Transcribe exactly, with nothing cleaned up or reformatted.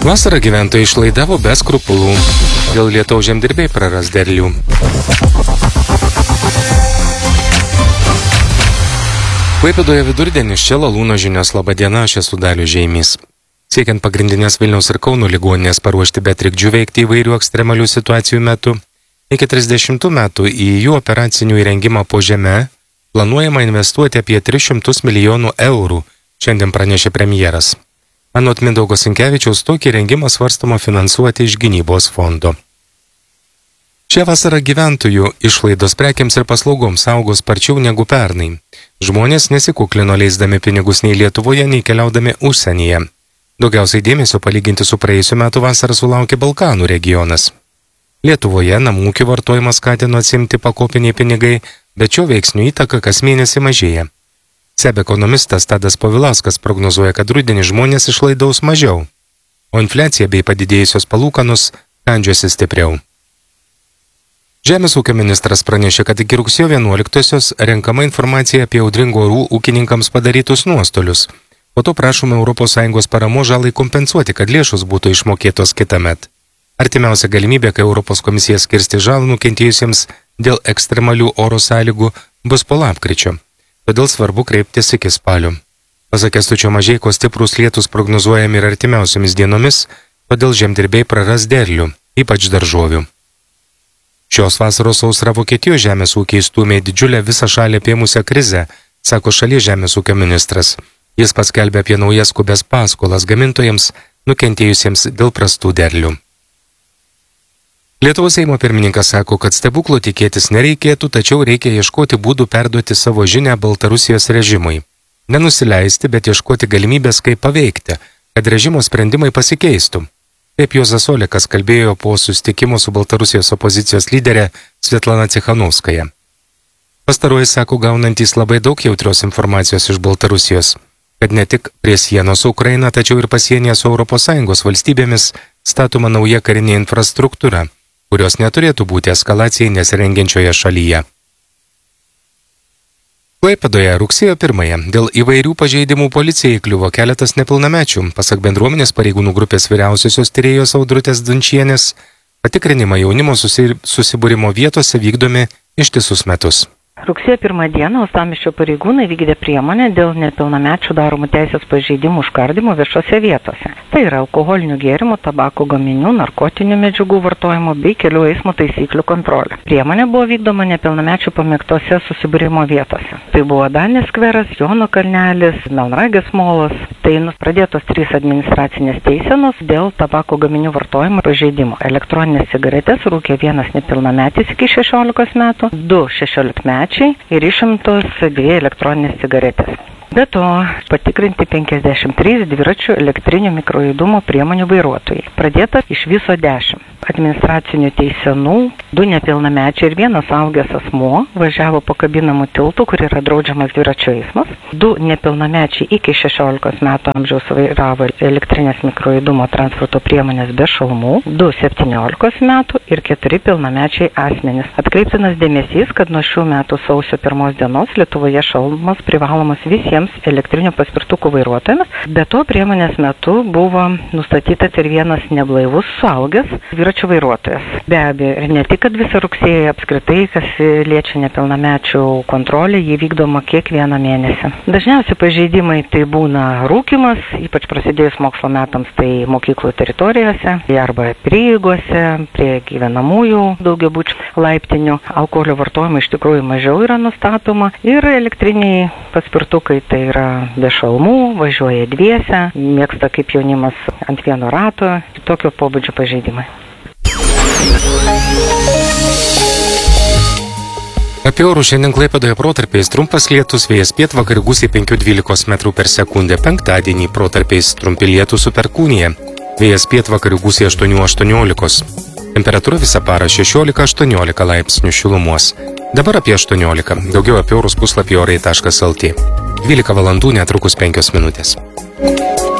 Vasarą gyventojai išlaidavo be skrupulų. Dėl lietaus žemdirbiai praras derlių. Klaipėdoje vidurdienis čia Lalūno žinios. Labą dieną, aš esu Dalius Žeimys. Siekiant pagrindinės Vilniaus ir Kauno ligoninės paruošti be trikdžių veikti įvairių ekstremalių situacijų metu, iki trisdešimtų metų į jų operacinių įrengimą po žeme planuojama investuoti apie tris šimtus milijonų eurų, šiandien pranešė premjeras. Anot Mindaugo Sinkevičiaus, tokį rengimą svarstama finansuoti iš gynybos fondo. Šią vasarą gyventojų išlaidos prekiams ir paslaugoms augo sparčiau negu pernai. Žmonės nesikuklino leisdami pinigus nei Lietuvoje, nei keliaudami užsienyje. Daugiausiai dėmesio palyginti su praėjusiu metu vasarą sulaukė Balkanų regionas. Lietuvoje namų ūkių vartojimą skatino atsimti pakopiniai pinigai, bet šio veiksnių įtaka kas mėnesį mažėja. Seb ekonomistas Tadas Povilauskas prognozuoja, kad rudenį žmonės išlaidaus mažiau, o infliacija bei padidėjusios palūkanos kandžiosi stipriau. Žemės ūkio ministras pranešė, kad iki rugsėjo vienuoliktosios renkama informacija apie audringų orų ūkininkams padarytus nuostolius. Po to prašome Europos Sąjungos paramos žalai kompensuoti, kad lėšos būtų išmokėtos kitąmet. Artimiausia galimybė, kai Europos komisija skirsti žalą nukentėjusiems dėl ekstremalių oro sąlygų, bus po lapkričio. Todėl svarbu kreiptis iki spalio. Pasak Kęstučio Mažeiko, stiprūs lietus prognozuojami ir artimiausiomis dienomis, todėl žemdirbiai praras derlių, ypač daržovių. Šios vasaros sausra Vokietijos žemės ūkiai stūmė didžiulę visą šalį apėmusią krizę, sako šalies žemės ūkio ministras. Jis paskelbė apie naujas skubės paskolas gamintojams nukentėjusiems dėl prastų derlių. Lietuvos Seimo pirmininkas sako, kad stebuklų tikėtis nereikėtų, tačiau reikia ieškoti būdų perduoti savo žinią Baltarusijos režimui. Nenusileisti, bet ieškoti galimybės, kaip paveikti, kad režimo sprendimai pasikeistų. Taip Juozas Olekas kalbėjo po susitikimo su Baltarusijos opozicijos lyderė Svetlana Cichanovskaja. Pastaroji sako, gaunantys labai daug jautrios informacijos iš Baltarusijos, kad ne tik prie sienos su Ukraina, tačiau ir pasienyje su Europos Sąjungos valstybėmis statoma nauja karinė infrastruktūra, kurios neturėtų būti eskalacijai nesirengiančioje šalyje. Klaipėdoje rugsėjo pirmąją dėl įvairių pažeidimų policijai įkliuvo keletas nepilnamečių. Pasak bendruomenės pareigūnų grupės vyriausiosios tyrėjos Audrutės Dančienės, patikrinimai jaunimo susi, susibūrimo vietose vykdomi ištisus metus. Rugsėjo pirmą dieną uostamiesčio pareigūnai vykdė priemonę dėl nepilnamečių daromų teisės pažeidimų užkardimo viešose vietose. Tai yra alkoholinių gėrimų, tabako gaminių, narkotinių medžiagų vartojimo bei kelių eismo taisyklių kontrolė. Priemonė buvo vykdoma nepilnamečių pamėgtose susibūrimo vietose. Tai buvo Danės skveras, Jono kalnelis, Melnragės molas. Tai pradėtos trys administracinės teisenos dėl tabako gaminių vartojimo pažeidimo. Elektroninės cigaretės rūkė vienas nepilnametis iki šešiolikos metų, du šešiolikmečiai ir išimtos dvi elektroninės cigaretės. Be to, patikrinti penkiasdešimt trys dviračių elektrinių mikrojudumo priemonių vairuotojai. Pradėta iš viso dešimt. Administracinių teisenų, du nepilnamečiai ir vienas suaugęs asmuo važiavo po kabinamų tiltų, kur yra draudžiamas dviračių eismas. Du nepilnamečiai iki šešiolikos metų amžiaus vairavo elektrinės mikrojudumo transporto priemonės be šalmų, du septyniolikos metų ir keturi pilnamečiai asmenys. Atkreiptinas dėmesys, kad nuo šių metų sausio pirmos dienos Lietuvoje šalmas privalomas visiems elektrinių paspirtukų vairuotojams. Be to, priemonės metu buvo nustatytas ir vienas neblaivus suaugęs dviračių vairuotojas. Be abejo, ir ne tik, kad visą rugsėjį apskritai, kas liečia nepilnamečių kontrolę, jį vykdoma kiekvieną mėnesį. Dažniausiai pažeidimai tai būna rūkymas, ypač prasidėjus mokslo metams, tai mokyklų teritorijose arba prieigose, prie gyvenamųjų daugiabučių laiptinių. Alkoholio vartojimo iš tikrųjų mažiau yra nustatoma ir elektriniai paspirtukai tai yra be šalmų, važiuoja dviese, mėgsta kaip jaunimas ant vieno rato, tokio pobūdžio pažeidimai. Apie orų šiandien Klaipėdoje protarpiais trumpas lietus, vėjas pietvakarių gūsiai penki dvylika metrų per sekundę, penktadienį protarpiais trumpi lietūs su perkūnija, vėjas pietvakarių gūsiai aštuoni aštuoniolika. Temperatūra visą parą šešiolika aštuoniolika laipsnių šilumos. Dabar apie aštuoniolika. Daugiau apie orus puslapį orai taškas lt. dvylika valandų netrukus penkios minutės.